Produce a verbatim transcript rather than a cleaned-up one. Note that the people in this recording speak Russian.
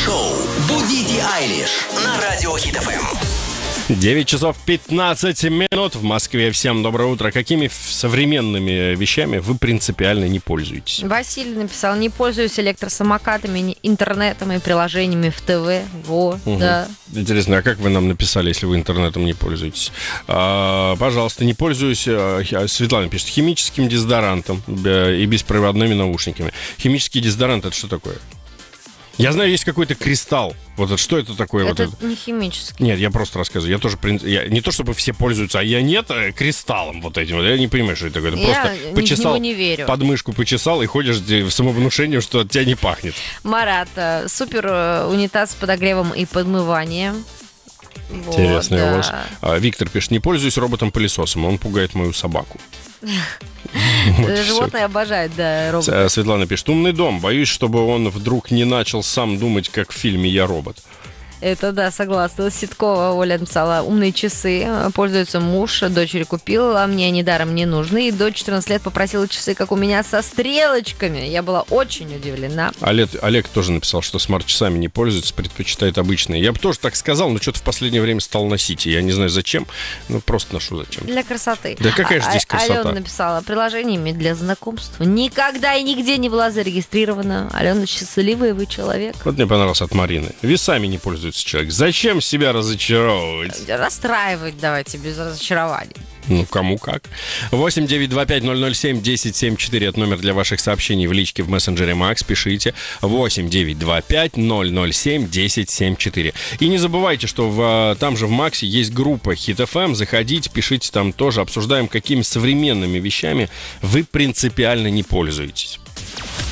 Шоу «Будите Айлиш» на Радио Хит эф эм. девять часов пятнадцать минут в Москве. Всем доброе утро. Какими современными вещами вы принципиально не пользуетесь? Василий написал: не пользуюсь электросамокатами, интернетом и приложениями в ТВ. Во, Угу. да. Интересно, а как вы нам написали, если вы интернетом не пользуетесь? А, пожалуйста, не пользуюсь, а, Светлана пишет, химическим дезодорантом а, и беспроводными наушниками. Химический дезодорант — это что такое? Я знаю, есть какой-то кристалл. Вот это, что это такое? Это вот это? не химический. Нет, я просто рассказываю. Я тоже, прин- я, не то чтобы все пользуются, а я нет, а кристаллом вот этим. Я не понимаю, что это такое. Ты Я просто ни- почесал, в него не верю. подмышку почесал и ходишь в самовнушение, что от тебя не пахнет. Марат, э, супер э, унитаз с подогревом и подмыванием. Вот, Интересная да. ложь. А, Виктор пишет, не пользуюсь роботом-пылесосом, он пугает мою собаку. Вот всё. Животные обожают, да, роботы. С- Светлана пишет, умный дом, боюсь, чтобы он вдруг не начал сам думать, как в фильме «Я робот». Это да, согласна. Ситкова Оля написала: умные часы пользуется муж, дочери купила, мне они даром не нужны. И до четырнадцати лет попросила часы, как у меня, со стрелочками. Я была очень удивлена. Олег, Олег тоже написал, что смарт-часами не пользуется, предпочитает обычные. Я бы тоже так сказал, но что-то в последнее время стал носить. И я не знаю зачем, но просто ношу зачем. Для красоты. Да какая же здесь А- красота? Алена написала: приложениями для знакомств никогда и нигде не была зарегистрирована. Алена, счастливый вы человек. Вот мне понравился от Марины. Весами не пользуется человек. Зачем себя разочаровывать? Расстраивать давайте без разочарований. Ну, кому как. восемь девятьсот двадцать пять ноль ноль семь десять семьдесят четыре. Это номер для ваших сообщений в личке в мессенджере Макс. Пишите. восемь девятьсот двадцать пять ноль ноль семь десять семьдесят четыре. И не забывайте, что в, там же в Максе есть группа Хит эф эм. Заходите, пишите там тоже. Обсуждаем, какими современными вещами вы принципиально не пользуетесь.